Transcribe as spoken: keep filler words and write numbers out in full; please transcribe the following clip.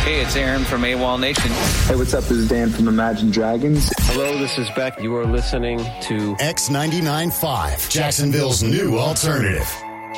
Hey, it's Aaron from AWOL Nation. Hey, what's up? This is Dan from Imagine Dragons. Hello, this is Beck. You are listening to X ninety-nine point five, Jacksonville's new alternative.